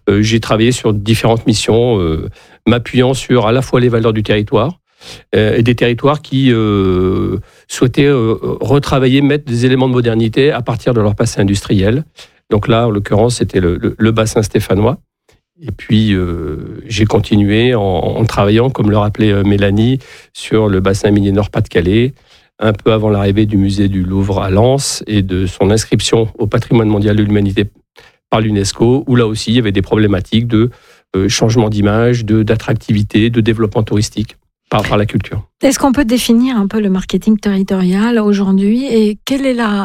j'ai travaillé sur différentes missions, m'appuyant sur à la fois les valeurs du territoire et des territoires qui souhaitaient retravailler, mettre des éléments de modernité à partir de leur passé industriel. Donc là, en l'occurrence, c'était le bassin stéphanois. Et puis, j'ai continué en travaillant, comme le rappelait Mélanie, sur le bassin minier Nord-Pas-de-Calais, un peu avant l'arrivée du musée du Louvre à Lens et de son inscription au patrimoine mondial de l'humanité par l'UNESCO, où là aussi, il y avait des problématiques de changement d'image, d'attractivité, de développement touristique par la culture. Est-ce qu'on peut définir un peu le marketing territorial aujourd'hui et quelle est la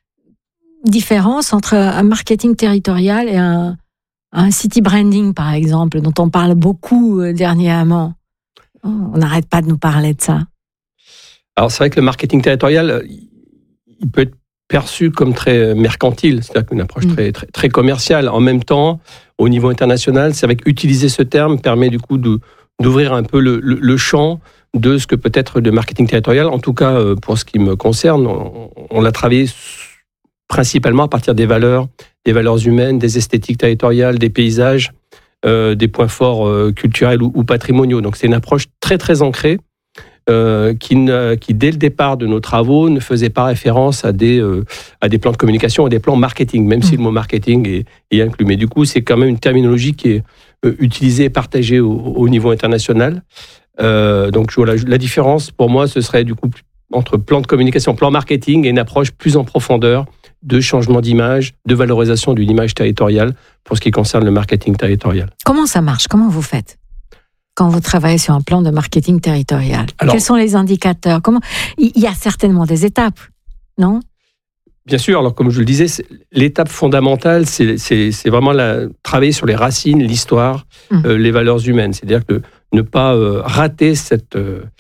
différence entre un marketing territorial et un city branding, par exemple, dont on parle beaucoup dernièrement? On n'arrête pas de nous parler de ça. Alors, c'est vrai que le marketing territorial, il peut être perçu comme très mercantile, c'est-à-dire qu'une approche très commerciale. En même temps, au niveau international, c'est vrai qu'utiliser ce terme permet du coup d'ouvrir un peu le champ de ce que peut être le marketing territorial. En tout cas, pour ce qui me concerne, on l'a travaillé principalement à partir des valeurs humaines, des esthétiques territoriales, des paysages, des points forts culturels ou patrimoniaux. Donc c'est une approche très très ancrée qui, dès le départ de nos travaux, ne faisait pas référence à des plans de communication, à des plans marketing, même si le mot marketing est inclus. Mais du coup, c'est quand même une terminologie qui est utilisée et partagée au niveau international. Donc voilà, la différence, pour moi, ce serait du coup entre plan de communication, plan marketing et une approche plus en profondeur de changement d'image, de valorisation d'une image territoriale pour ce qui concerne le marketing territorial. Comment ça marche? Comment vous faites quand vous travaillez sur un plan de marketing territorial? Alors, quels sont les indicateurs? Il y a certainement des étapes, non? Bien sûr. Alors, comme je le disais, l'étape fondamentale, c'est vraiment travailler sur les racines, l'histoire, les valeurs humaines. C'est-à-dire que ne pas rater cette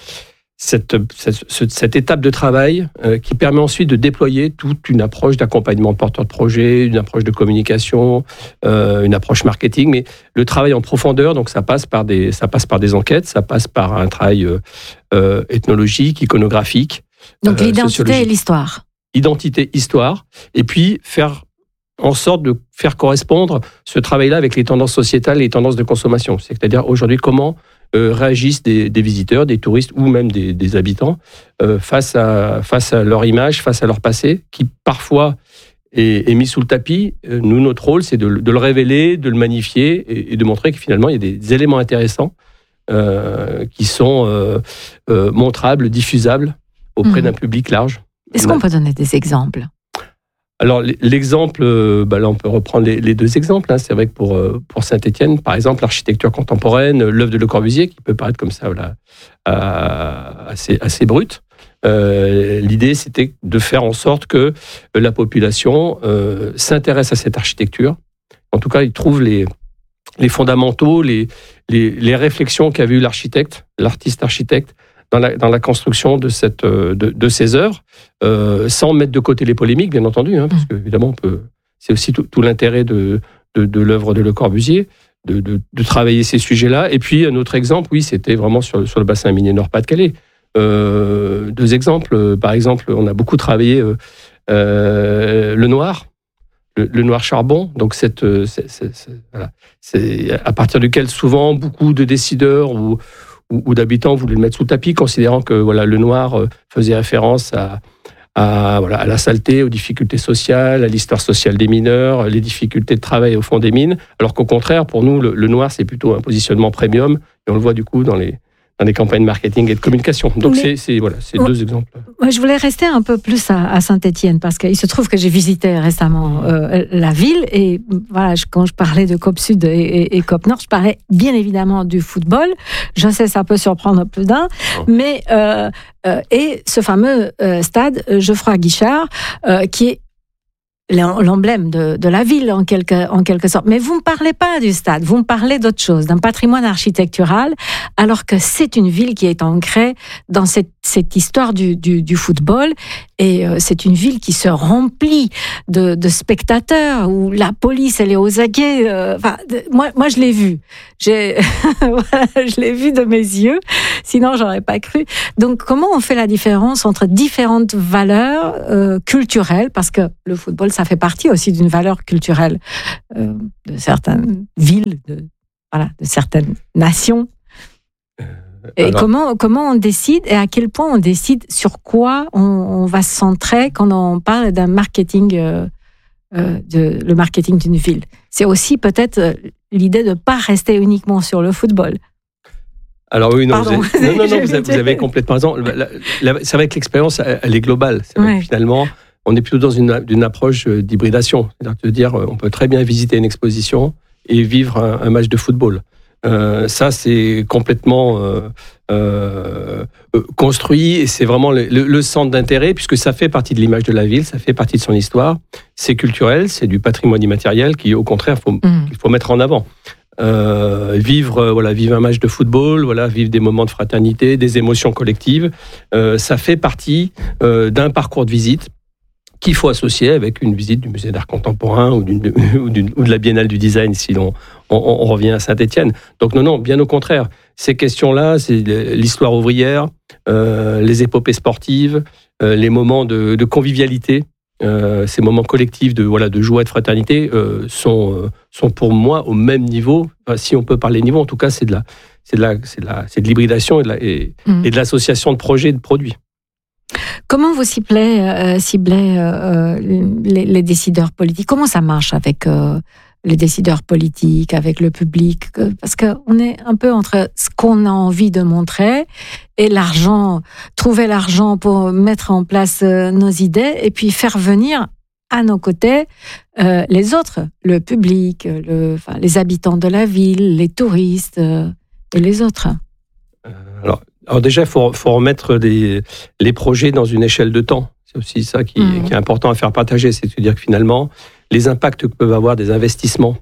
étape de travail qui permet ensuite de déployer toute une approche d'accompagnement de porteurs de projet, une approche de communication, une approche marketing. Mais le travail en profondeur, donc ça passe par des enquêtes, ça passe par un travail ethnologique, iconographique. Donc l'identité et l'histoire. Identité, histoire, et puis faire en sorte de faire correspondre ce travail-là avec les tendances sociétales et les tendances de consommation. C'est-à-dire aujourd'hui comment réagissent des visiteurs, des touristes ou même des habitants face à leur image, face à leur passé, qui parfois est mis sous le tapis. Nous, notre rôle, c'est de le révéler, de le magnifier et de montrer que finalement, il y a des éléments intéressants qui sont montrables, diffusables auprès d'un public large. Est-ce qu'on peut donner des exemples ? Alors, l'exemple, là, on peut reprendre les deux exemples. C'est vrai que pour Saint-Étienne, par exemple, l'architecture contemporaine, l'œuvre de Le Corbusier, qui peut paraître comme ça assez brute. L'idée, c'était de faire en sorte que la population s'intéresse à cette architecture. En tout cas, ils trouvent les fondamentaux, les réflexions qu'avait eu l'artiste architecte, dans la construction de ces œuvres, sans mettre de côté les polémiques, bien entendu, parce que évidemment, c'est aussi tout l'intérêt de l'œuvre de Le Corbusier, de travailler ces sujets-là. Et puis, un autre exemple, oui, c'était vraiment sur le bassin minier Nord-Pas-de-Calais. Deux exemples. Par exemple, on a beaucoup travaillé le noir. Le noir charbon, donc c'est à partir duquel souvent beaucoup de décideurs ou d'habitants voulaient le mettre sous le tapis, considérant que le noir faisait référence à la saleté, aux difficultés sociales, à l'histoire sociale des mineurs, les difficultés de travail au fond des mines, alors qu'au contraire, pour nous, le noir, c'est plutôt un positionnement premium, et on le voit du coup dans les campagnes marketing et de communication. Donc, c'est deux exemples. Moi, je voulais rester un peu plus à Saint-Étienne, parce qu'il se trouve que j'ai visité récemment la ville, et quand je parlais de COP Sud et COP Nord, je parlais bien évidemment du football. Je sais, ça peut surprendre plus d'un, mais et ce fameux stade Geoffroy Guichard, qui est l'emblème de la ville en quelque sorte. Mais vous ne me parlez pas du stade, vous me parlez d'autre chose, d'un patrimoine architectural, alors que c'est une ville qui est ancrée dans cette histoire du football, et c'est une ville qui se remplit de spectateurs, où la police, elle est aux aguets. Moi, je l'ai vu. Je l'ai vu de mes yeux, sinon j'aurais pas cru. Donc, comment on fait la différence entre différentes valeurs culturelles, parce que le football, ça fait partie aussi d'une valeur culturelle de certaines villes, de certaines nations. Et alors, comment on décide et à quel point on décide sur quoi on va se centrer quand on parle d'un marketing, le marketing d'une ville. C'est aussi peut-être l'idée de ne pas rester uniquement sur le football. Alors oui, non, vous avez complètement raison. C'est vrai que l'expérience, elle est globale. C'est vrai que finalement, on est plutôt dans une approche d'hybridation. C'est-à-dire de dire, on peut très bien visiter une exposition et vivre un match de football. Ça, c'est complètement construit et c'est vraiment le centre d'intérêt puisque ça fait partie de l'image de la ville, ça fait partie de son histoire. C'est culturel, c'est du patrimoine immatériel qui, au contraire, qu'il faut mettre en avant. Vivre un match de football, vivre des moments de fraternité, des émotions collectives, ça fait partie d'un parcours de visite qu'il faut associer avec une visite du musée d'art contemporain ou de la Biennale du design si on revient à Saint-Étienne. Donc non, bien au contraire. Ces questions-là, c'est l'histoire ouvrière, les épopées sportives, les moments de convivialité, ces moments collectifs de joie et de fraternité sont pour moi au même niveau. Enfin, si on peut parler niveau, en tout cas, c'est de l'hybridation et de l'association de projets et de produits. Comment vous ciblez les décideurs politiques? Comment ça marche avec les décideurs politiques, avec le public? Parce qu'on est un peu entre ce qu'on a envie de montrer et l'argent, trouver l'argent pour mettre en place nos idées et puis faire venir à nos côtés les autres, le public, les habitants de la ville, les touristes et les autres. Alors déjà, il faut remettre les projets dans une échelle de temps. C'est aussi ça qui est important à faire partager. C'est-à-dire que finalement, les impacts que peuvent avoir des investissements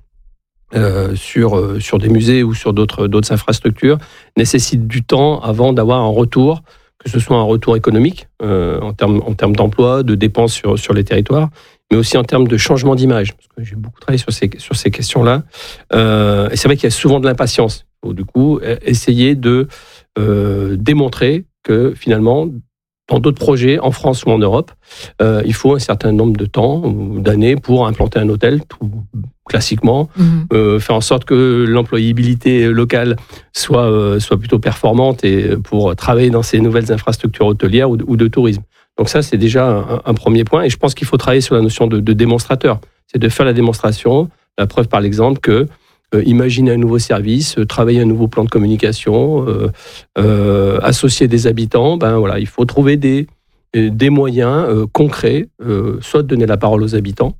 sur des musées ou sur d'autres infrastructures nécessitent du temps avant d'avoir un retour, que ce soit un retour économique en termes d'emploi, de dépenses sur les territoires, mais aussi en termes de changement d'image. Parce que j'ai beaucoup travaillé sur ces questions-là. Et c'est vrai qu'il y a souvent de l'impatience. Il faut du coup essayer de démontrer que finalement, dans d'autres projets, en France ou en Europe, il faut un certain nombre de temps ou d'années pour implanter un hôtel, tout classiquement, faire en sorte que l'employabilité locale soit plutôt performante et pour travailler dans ces nouvelles infrastructures hôtelières ou de tourisme. Donc ça, c'est déjà un premier point. Et je pense qu'il faut travailler sur la notion de démonstrateur. C'est de faire la démonstration, la preuve par l'exemple que imaginer un nouveau service, travailler un nouveau plan de communication, associer des habitants, il faut trouver des moyens concrets, soit de donner la parole aux habitants,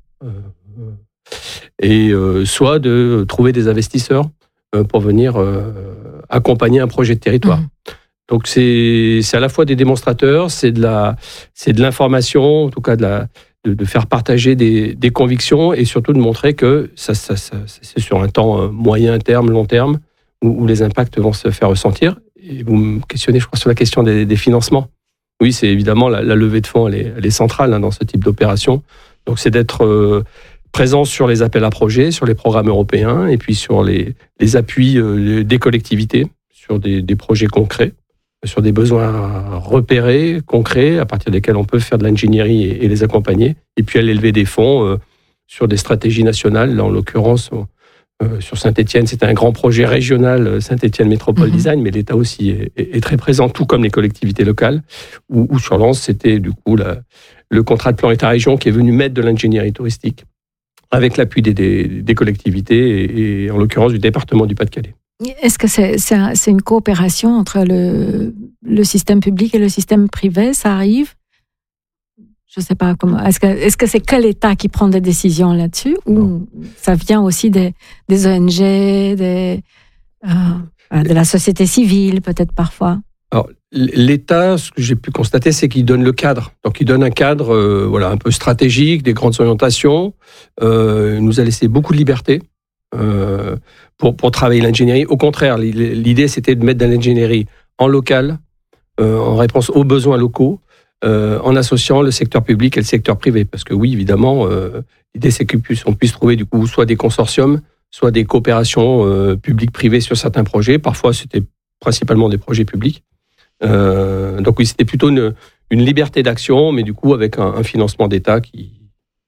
et soit de trouver des investisseurs pour venir accompagner un projet de territoire. Donc c'est à la fois des démonstrateurs, c'est de l'information, en tout cas de faire partager des convictions et surtout de montrer que ça c'est sur un temps moyen terme, long terme, où les impacts vont se faire ressentir. Et vous me questionnez, je crois, sur la question des financements. Oui, c'est évidemment la levée de fonds, elle est centrale dans ce type d'opération. Donc c'est d'être présent sur les appels à projets, sur les programmes européens et puis sur les appuis des collectivités, sur des projets concrets, sur des besoins repérés, concrets, à partir desquels on peut faire de l'ingénierie et les accompagner, et puis aller lever des fonds sur des stratégies nationales. Là, en l'occurrence, sur Saint-Étienne, c'était un grand projet régional, Saint-Étienne Métropole Design, mais l'État aussi est très présent, tout comme les collectivités locales, où sur Lens, c'était du coup le contrat de plan État-région qui est venu mettre de l'ingénierie touristique, avec l'appui des collectivités, et en l'occurrence du département du Pas-de-Calais. Est-ce que c'est une coopération entre le système public et le système privé? Ça arrive? Je ne sais pas comment. Est-ce que c'est que l'État qui prend des décisions là-dessus ou ça vient aussi des ONG, de la société civile peut-être parfois? Alors, l'État, ce que j'ai pu constater, c'est qu'il donne le cadre. Donc, il donne un cadre un peu stratégique, des grandes orientations. Il nous a laissé beaucoup de liberté. Pour travailler l'ingénierie. Au contraire, l'idée, c'était de mettre de l'ingénierie en local, en réponse aux besoins locaux, en associant le secteur public et le secteur privé. Parce que oui, évidemment, l'idée, c'est qu'on puisse trouver du coup soit des consortiums, soit des coopérations publiques-privées sur certains projets. Parfois, c'était principalement des projets publics. Donc oui, c'était plutôt une liberté d'action, mais du coup, avec un financement d'État qui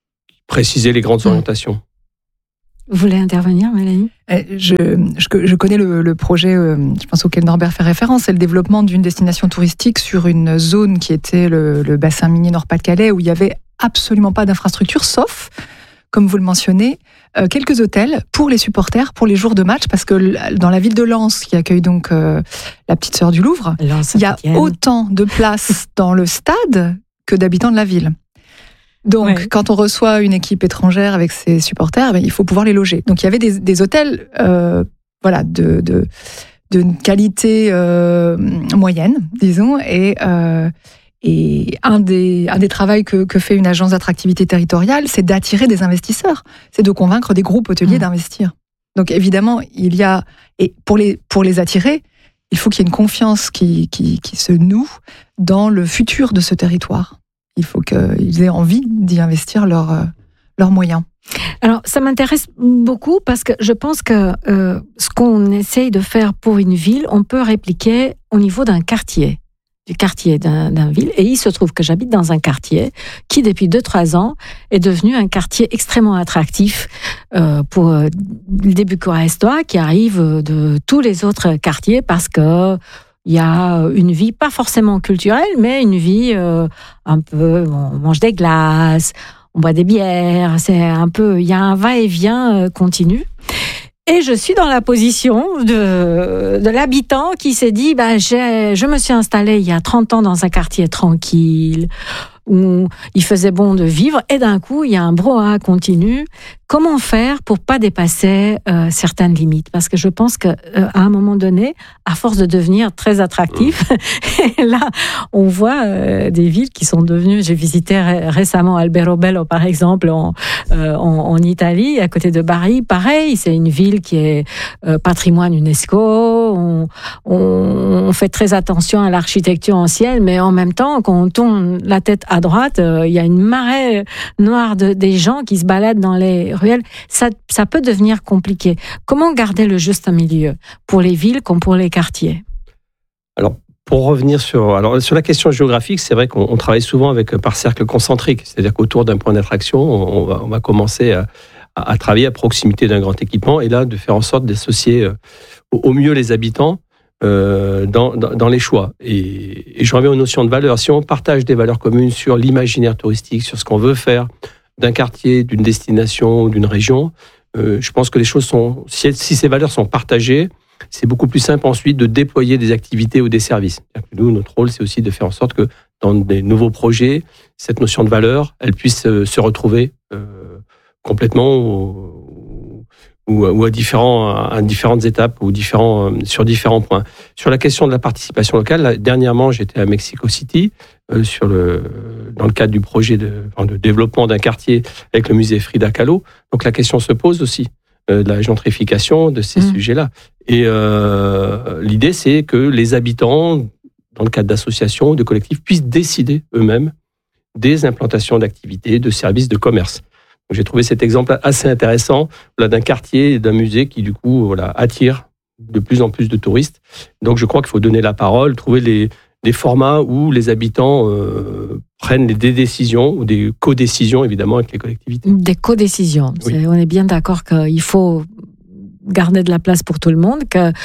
préciser les grandes orientations. Vous voulez intervenir, Mélanie ? Je connais le projet, je pense auquel Norbert fait référence, c'est le développement d'une destination touristique sur une zone qui était le bassin minier Nord-Pas-de-Calais, où il n'y avait absolument pas d'infrastructure, sauf, comme vous le mentionnez, quelques hôtels pour les supporters, pour les jours de match, parce que dans la ville de Lens, qui accueille donc la petite sœur du Louvre, il y a autant de places dans le stade que d'habitants de la ville. Donc, quand on reçoit une équipe étrangère avec ses supporters, il faut pouvoir les loger. Donc, il y avait des hôtels de qualité moyenne, disons, et un des travaux que fait une agence d'attractivité territoriale, c'est d'attirer des investisseurs, c'est de convaincre des groupes hôteliers d'investir. Donc, évidemment, et pour les attirer, il faut qu'il y ait une confiance qui se noue dans le futur de ce territoire. Il faut qu'ils aient envie d'y investir leurs moyens. Alors, ça m'intéresse beaucoup parce que je pense que ce qu'on essaye de faire pour une ville, on peut répliquer au niveau d'un quartier, du quartier d'un ville. Et il se trouve que j'habite dans un quartier qui, depuis 2-3 ans, est devenu un quartier extrêmement attractif pour des Bucarestois qui arrivent de tous les autres quartiers parce que il y a une vie, pas forcément culturelle, mais une vie un peu, on mange des glaces, on boit des bières, il y a un va-et-vient continu. Et je suis dans la position de l'habitant qui s'est dit, je me suis installé il y a 30 ans dans un quartier tranquille, où il faisait bon de vivre, et d'un coup, il y a un brouhaha continu. Comment faire pour pas dépasser certaines limites ? Parce que je pense qu'à un moment donné, à force de devenir très attractif, et là, on voit des villes qui sont devenues... J'ai visité récemment Alberobello, par exemple, en Italie, à côté de Bari. Pareil, c'est une ville qui est patrimoine UNESCO. On fait très attention à l'architecture ancienne, mais en même temps, quand on tourne la tête à droite, il y a une marée noire des gens qui se baladent dans les ruelles. Ça peut devenir compliqué. Comment garder le juste milieu pour les villes comme pour les quartiers ? Alors, pour revenir sur la question géographique, c'est vrai qu'on travaille souvent par cercle concentrique, c'est-à-dire qu'autour d'un point d'attraction, on va commencer à travailler à proximité d'un grand équipement, et là, de faire en sorte d'associer au mieux les habitants dans les choix. Et je reviens aux notions de valeurs. Si on partage des valeurs communes sur l'imaginaire touristique, sur ce qu'on veut faire d'un quartier, d'une destination ou d'une région, je pense que les choses si ces valeurs sont partagées, c'est beaucoup plus simple ensuite de déployer des activités ou des services. Nous, notre rôle, c'est aussi de faire en sorte que dans des nouveaux projets, cette notion de valeur, elle puisse se retrouver complètement ou à différentes étapes ou sur différents points. Sur la question de la participation locale, dernièrement, j'étais à Mexico City dans le cadre du projet de développement d'un quartier avec le musée Frida Kahlo. Donc la question se pose aussi de la gentrification de ces sujets-là. Et l'idée, c'est que les habitants, dans le cadre d'associations, de collectifs, puissent décider eux-mêmes des implantations d'activités, de services, de commerce. Donc, j'ai trouvé cet exemple assez intéressant d'un quartier, d'un musée qui, du coup, attire de plus en plus de touristes. Donc, je crois qu'il faut donner la parole, trouver des formats où les habitants prennent des décisions ou des codécisions, évidemment, avec les collectivités. Des codécisions. Oui. On est bien d'accord qu'il faut garder de la place pour tout le monde,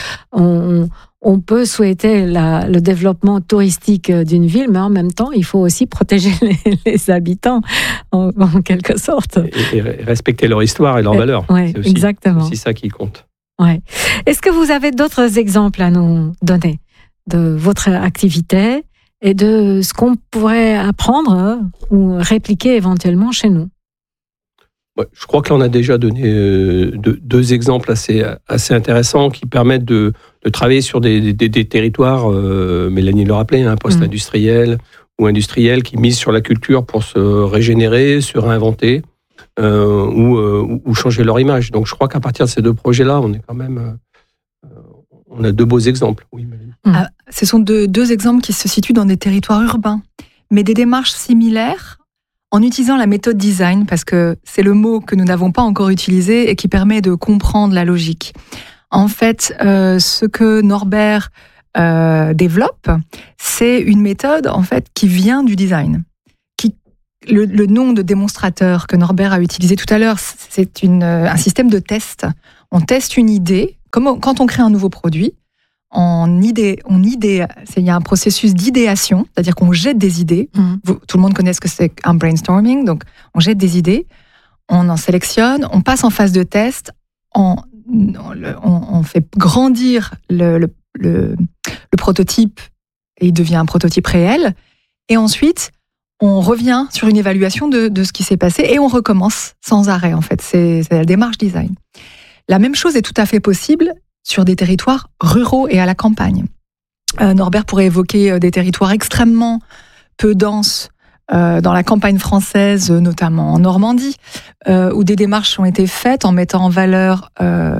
qu'on peut souhaiter le développement touristique d'une ville, mais en même temps, il faut aussi protéger les habitants, en quelque sorte. Et respecter leur histoire et leurs valeurs. Oui, exactement. C'est ça qui compte. Ouais. Est-ce que vous avez d'autres exemples à nous donner de votre activité et de ce qu'on pourrait apprendre ou répliquer éventuellement chez nous? Ouais, je crois que là, on a déjà donné deux exemples assez intéressants qui permettent de travailler sur des territoires, Mélanie le rappelait, post-industriels ou industriels qui misent sur la culture pour se régénérer, se réinventer ou changer leur image. Donc je crois qu'à partir de ces deux projets-là, on est quand même... on a deux beaux exemples. Oui, ce sont deux exemples qui se situent dans des territoires urbains, mais des démarches similaires en utilisant la méthode design, parce que c'est le mot que nous n'avons pas encore utilisé et qui permet de comprendre la logique. En fait, ce que Norbert développe, c'est une méthode en fait qui vient du design, qui le nom de démonstrateur que Norbert a utilisé tout à l'heure, c'est un système de test. On teste une idée. Quand on crée un nouveau produit, il y a un processus d'idéation, c'est-à-dire qu'on jette des idées. Tout le monde connaît ce que c'est un brainstorming, donc on jette des idées, on en sélectionne, on passe en phase de test, on fait grandir le prototype et il devient un prototype réel. Et ensuite, on revient sur une évaluation de ce qui s'est passé et on recommence sans arrêt, en fait. C'est la démarche design. La même chose est tout à fait possible sur des territoires ruraux et à la campagne. Norbert pourrait évoquer des territoires extrêmement peu denses dans la campagne française, notamment en Normandie, où des démarches ont été faites en mettant en valeur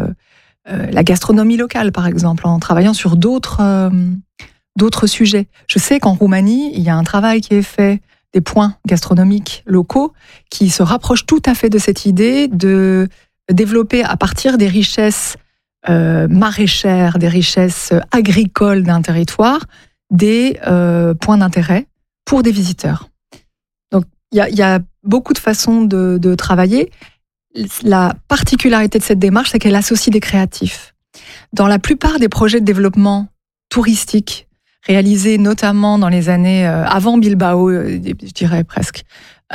la gastronomie locale, par exemple, en travaillant sur d'autres sujets. Je sais qu'en Roumanie, il y a un travail qui est fait des points gastronomiques locaux qui se rapprochent tout à fait de cette idée de développer à partir des richesses maraîchères, des richesses agricoles d'un territoire, des points d'intérêt pour des visiteurs. Donc, il y a beaucoup de façons de travailler. La particularité de cette démarche, c'est qu'elle associe des créatifs. Dans la plupart des projets de développement touristique, réalisés notamment dans les années avant Bilbao, je dirais presque,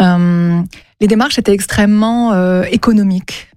les démarches étaient extrêmement économiques.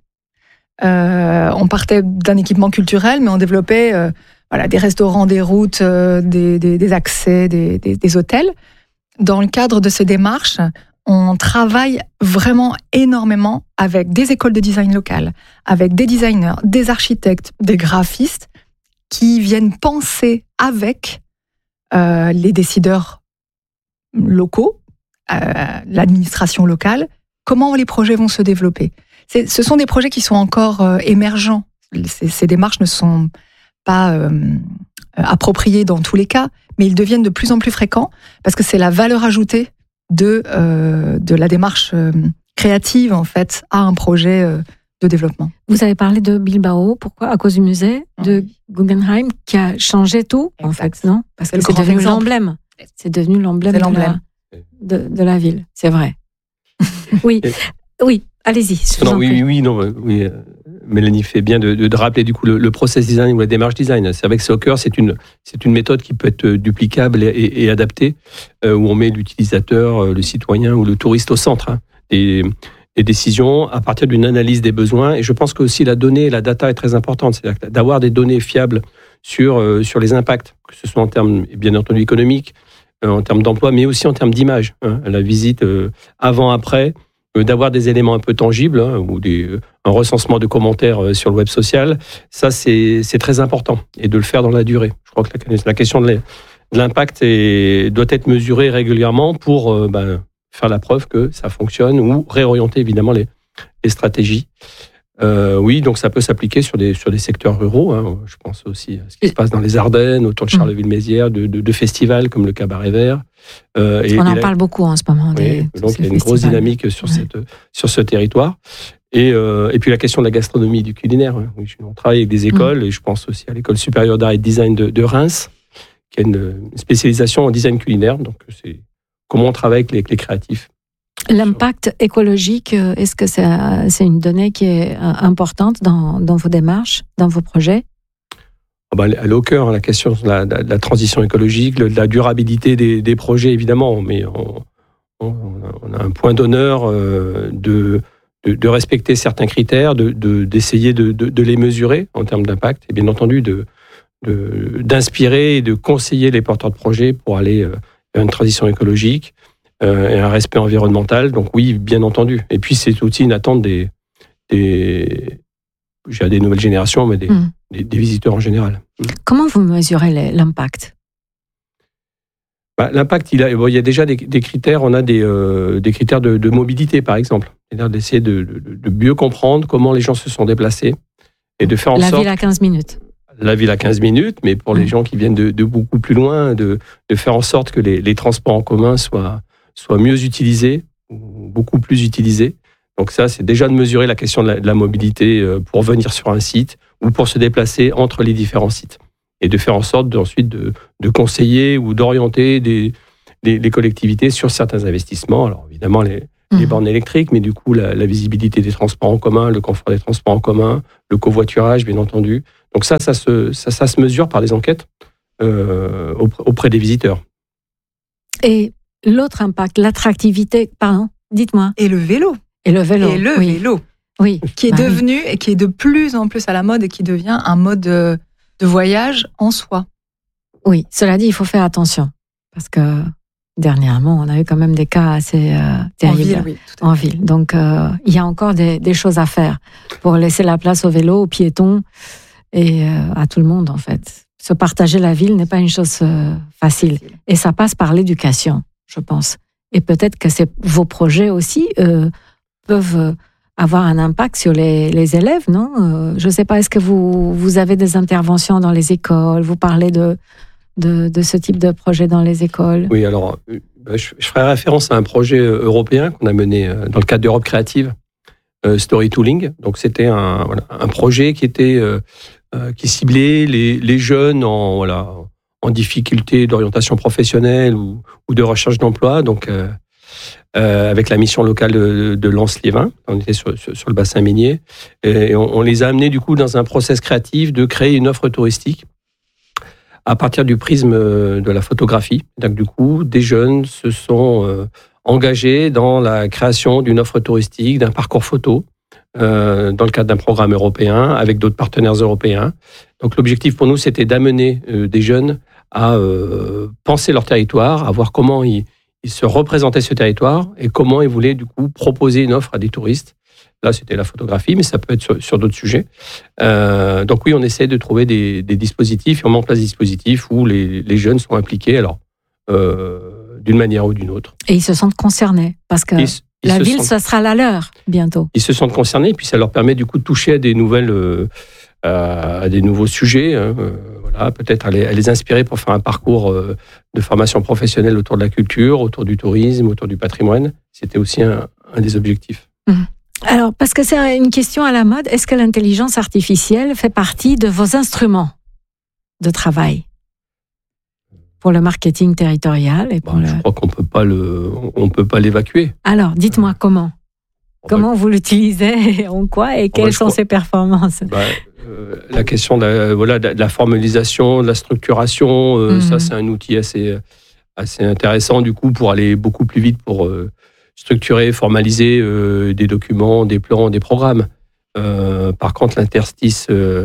On partait d'un équipement culturel, mais on développait des restaurants, des routes, des accès, des hôtels. Dans le cadre de ces démarches, on travaille vraiment énormément avec des écoles de design locales, avec des designers, des architectes, des graphistes qui viennent penser avec les décideurs locaux, l'administration locale, comment les projets vont se développer. Ce sont des projets qui sont encore émergents. Ces démarches ne sont pas appropriées dans tous les cas, mais ils deviennent de plus en plus fréquents parce que c'est la valeur ajoutée de la démarche créative, en fait, à un projet de développement. Vous avez parlé de Bilbao, pourquoi ? À cause du musée de Guggenheim qui a changé tout, en fait, non ? Parce que c'est devenu l'emblème. C'est devenu l'emblème de la ville, c'est vrai. Oui, allez-y. Mélanie fait bien de rappeler du coup le process design ou la démarche design. C'est vrai que c'est au cœur, c'est une méthode qui peut être duplicable et adaptée, où on met l'utilisateur, le citoyen ou le touriste au centre des décisions à partir d'une analyse des besoins. Et je pense que aussi la donnée, la data est très importante, c'est-à-dire d'avoir des données fiables sur les impacts, que ce soit en termes bien entendu économiques, en termes d'emploi, mais aussi en termes d'image. La visite avant-après. D'avoir des éléments un peu tangibles ou un recensement de commentaires sur le web social, ça c'est très important et de le faire dans la durée. Je crois que la question de l'impact doit être mesurée régulièrement pour faire la preuve que ça fonctionne ou réorienter évidemment les stratégies. Oui, donc ça peut s'appliquer sur des secteurs ruraux. Je pense aussi à ce qui se passe dans les Ardennes, autour de Charleville-Mézières, de festivals comme le Cabaret Vert. On en parle beaucoup en ce moment. Donc il y a une grosse dynamique sur ce territoire. Et puis la question de la gastronomie et du culinaire. Oui, on travaille avec des écoles, et je pense aussi à l'École supérieure d'art et de design de Reims, qui a une spécialisation en design culinaire. Donc c'est comment on travaille avec les créatifs. L'impact écologique, est-ce que c'est une donnée qui est importante dans vos démarches, dans vos projets ? Elle est au cœur, la question de la transition écologique, de la durabilité des projets, évidemment. Mais on a un point d'honneur de respecter certains critères, d'essayer de les mesurer en termes d'impact, et bien entendu d'inspirer et de conseiller les porteurs de projets pour aller vers une transition écologique. Et un respect environnemental, donc oui, bien entendu. Et puis c'est aussi une attente des nouvelles générations, mais des visiteurs en général. Comment vous mesurez l'impact ? L'impact, il y a déjà des critères. On a des critères de mobilité, par exemple. C'est-à-dire d'essayer de mieux comprendre comment les gens se sont déplacés et de faire en sorte... La ville à 15 minutes. La ville à 15 minutes, mais pour les gens qui viennent de beaucoup plus loin, de faire en sorte que les transports en commun soient mieux utilisés, ou beaucoup plus utilisés. Donc ça, c'est déjà de mesurer la question de la mobilité pour venir sur un site ou pour se déplacer entre les différents sites. Et de faire en sorte ensuite de conseiller ou d'orienter les collectivités sur certains investissements. Alors évidemment, les bornes électriques, mais du coup, la visibilité des transports en commun, le confort des transports en commun, le covoiturage, bien entendu. Donc ça se mesure par des enquêtes auprès des visiteurs. Et l'autre impact, l'attractivité, pardon, dites-moi. Et le vélo. Et le vélo. Vélo. Oui. Qui est devenu et qui est de plus en plus à la mode et qui devient un mode de voyage en soi. Oui, cela dit, il faut faire attention. Parce que dernièrement, on a eu quand même des cas assez terribles en ville. Donc, il y a encore des choses à faire pour laisser la place au vélo, aux piétons et à tout le monde, en fait. Se partager la ville n'est pas une chose facile. Et ça passe par l'éducation, je pense. Et peut-être que vos projets aussi peuvent avoir un impact sur les élèves, non ? Je ne sais pas, est-ce que vous avez des interventions dans les écoles ? Vous parlez de ce type de projet dans les écoles ? Oui, alors, je ferai référence à un projet européen qu'on a mené dans le cadre d'Europe Créative, Storytelling. Donc, c'était un projet qui ciblait les jeunes en difficulté d'orientation professionnelle ou de recherche d'emploi. Donc, avec la mission locale de Lens-Liévin, on était sur le bassin minier, et on les a amenés du coup dans un process créatif de créer une offre touristique à partir du prisme de la photographie. Donc du coup, des jeunes se sont engagés dans la création d'une offre touristique, d'un parcours photo, dans le cadre d'un programme européen, avec d'autres partenaires européens. Donc l'objectif pour nous, c'était d'amener des jeunes à penser leur territoire, à voir comment ils se représentaient ce territoire et comment ils voulaient du coup proposer une offre à des touristes. Là, c'était la photographie, mais ça peut être sur d'autres sujets. Donc oui, on essaie de trouver des dispositifs, et on met en place des dispositifs où les jeunes sont impliqués, alors d'une manière ou d'une autre. Et ils se sentent concernés, parce que la ville, ça sera la leur bientôt. Ils se sentent concernés, et puis ça leur permet du coup de toucher à des nouveaux sujets, peut-être à les inspirer pour faire un parcours de formation professionnelle autour de la culture, autour du tourisme, autour du patrimoine. C'était aussi un des objectifs. Alors, parce que c'est une question à la mode, est-ce que l'intelligence artificielle fait partie de vos instruments de travail pour le marketing territorial et pour Je crois qu'on peut pas l'évacuer. Alors, dites-moi comment. Comment vous l'utilisez, en quoi et quelles sont ses performances ? La question de la formalisation, de la structuration, ça c'est un outil assez intéressant du coup pour aller beaucoup plus vite pour structurer, formaliser des documents, des plans, des programmes. Par contre, l'interstice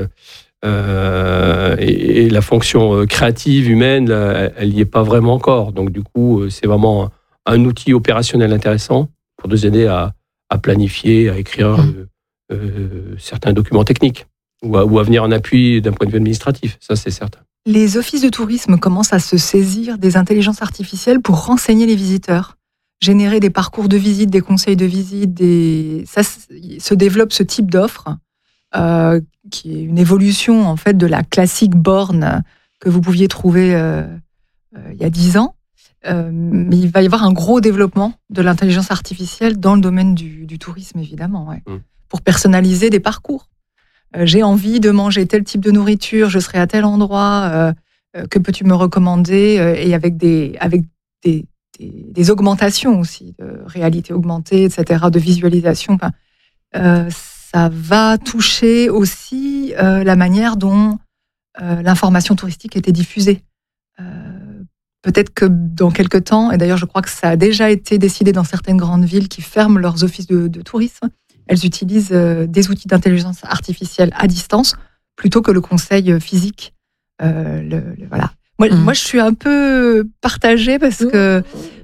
et la fonction créative humaine, elle n'y est pas vraiment encore. Donc du coup, c'est vraiment un outil opérationnel intéressant pour nous aider à planifier, à écrire certains documents techniques ou à venir en appui d'un point de vue administratif. Ça, c'est certain. Les offices de tourisme commencent à se saisir des intelligences artificielles pour renseigner les visiteurs, générer des parcours de visite, des conseils de visite. Ça se développe ce type d'offre qui est une évolution en fait de la classique borne que vous pouviez trouver il y a 10 ans. Mais il va y avoir un gros développement de l'intelligence artificielle dans le domaine du tourisme, évidemment, pour personnaliser des parcours. J'ai envie de manger tel type de nourriture, je serai à tel endroit, que peux-tu me recommander, et avec des augmentations aussi, de réalité augmentée, etc., de visualisation. Ça va toucher aussi la manière dont l'information touristique était diffusée. Peut-être que dans quelques temps, et d'ailleurs je crois que ça a déjà été décidé dans certaines grandes villes qui ferment leurs offices de tourisme, elles utilisent des outils d'intelligence artificielle à distance plutôt que le conseil physique. Voilà. Moi, je suis un peu partagée parce que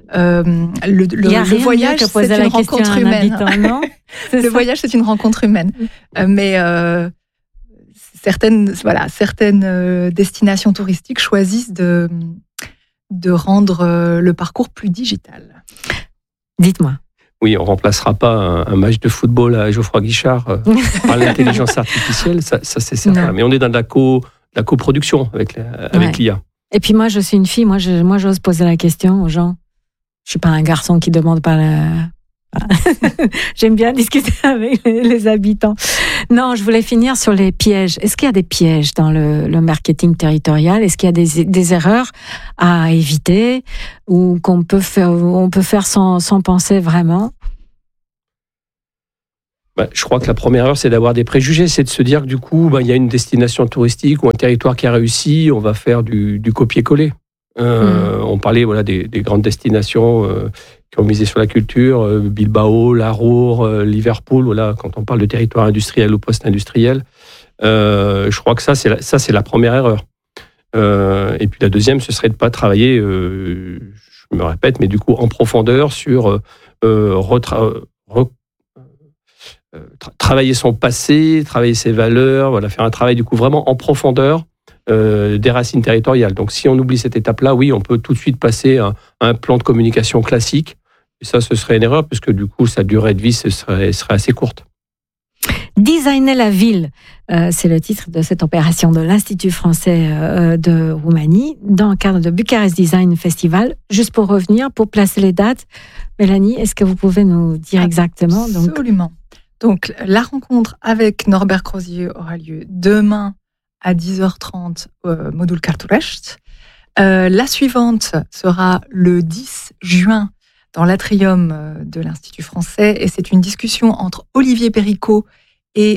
le voyage, c'est une rencontre humaine. Le voyage, c'est une rencontre humaine. Mais certaines destinations touristiques choisissent de rendre le parcours plus digital. Dites-moi. Oui, on ne remplacera pas un match de football à Geoffroy Guichard par l'intelligence artificielle, ça c'est certain. Non. Mais on est dans de la coproduction avec l'IA. Et puis moi, je suis une fille, moi j'ose poser la question aux gens. Je ne suis pas un garçon qui ne demande pas J'aime bien discuter avec les habitants. Non, je voulais finir sur les pièges. Est-ce qu'il y a des pièges dans le marketing territorial? Est-ce qu'il y a des erreurs à éviter ou on peut faire sans penser vraiment? Je crois que la première erreur, c'est d'avoir des préjugés. C'est de se dire que du coup, il y a une destination touristique ou un territoire qui a réussi, on va faire du copier-coller. On parlait des grandes destinations qui ont misé sur la culture, Bilbao, Larour, Liverpool, quand on parle de territoire industriel ou post-industriel. Je crois que ça, c'est la première erreur. Et puis la deuxième, ce serait de ne pas travailler, je me répète, mais du coup en profondeur sur travailler son passé, travailler ses valeurs, faire un travail du coup vraiment en profondeur des racines territoriales. Donc si on oublie cette étape-là, oui, on peut tout de suite passer à un plan de communication classique. Et ça, ce serait une erreur, parce que du coup, sa durée de vie serait assez courte. Designer la ville, c'est le titre de cette opération de l'Institut français de Roumanie, dans le cadre de Bucarest Design Festival. Juste pour revenir, pour placer les dates, Mélanie, est-ce que vous pouvez nous dire exactement? Absolument. Donc, la rencontre avec Norbert Crozier aura lieu demain à 10h30 au Modul Carturești. La suivante sera le 10 juin dans l'atrium de l'Institut français, et c'est une discussion entre Olivier Péricot et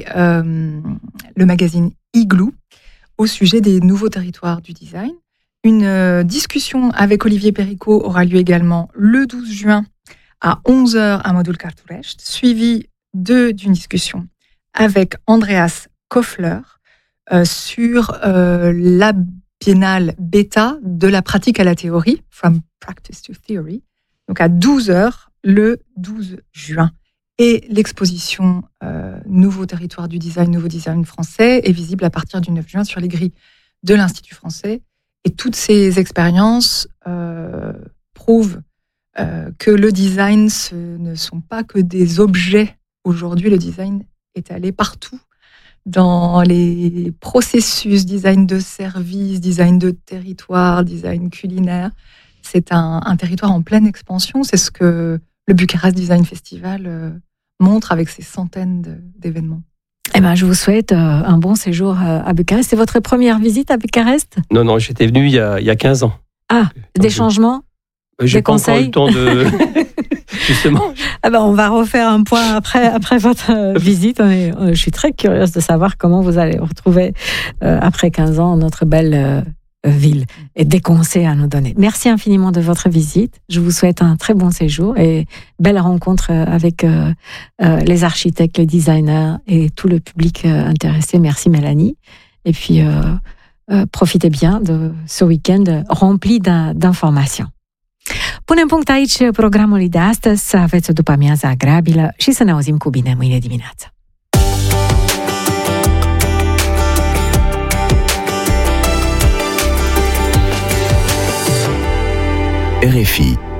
le magazine Igloo au sujet des nouveaux territoires du design. Une discussion avec Olivier Péricot aura lieu également le 12 juin à 11h à Modul Carturești, suivi d'une discussion avec Andreas Koffler sur la biennale bêta de la pratique à la théorie, From Practice to Theory, donc à 12h le 12 juin. Et l'exposition Nouveau territoire du design, nouveau design français est visible à partir du 9 juin sur les grilles de l'Institut français. Et toutes ces expériences prouvent que le design, ce ne sont pas que des objets. Aujourd'hui, le design est allé partout dans les processus, design de service, design de territoire, design culinaire. C'est un territoire en pleine expansion. C'est ce que le Bucarest Design Festival montre avec ses centaines d'événements. Je vous souhaite un bon séjour à Bucarest. C'est votre première visite à Bucarest? Non, j'étais venu il y a 15 ans. Ah, des changements? J'ai des pas conseils? encore eu le temps de... Justement. On va refaire un point après votre visite. Je suis très curieuse de savoir comment vous allez retrouver, après 15 ans, notre belle ville et des conseils à nous donner. Merci infiniment de votre visite. Je vous souhaite un très bon séjour et belle rencontre avec les architectes, les designers et tout le public intéressé. Merci Mélanie. Et puis, profitez bien de ce week-end rempli d'informations. Punem punct aici programului de astăzi, să aveți o după-amiază agreabilă și să ne auzim cu bine mâine dimineață. RFI